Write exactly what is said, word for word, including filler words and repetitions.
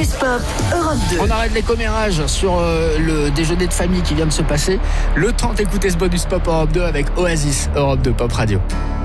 Bonus Pop, Europe deux. On arrête les commérages sur euh, le déjeuner de famille qui vient de se passer. Le temps d'écouter ce Bonus Pop Europe deux avec Oasis, Europe deux Pop Radio.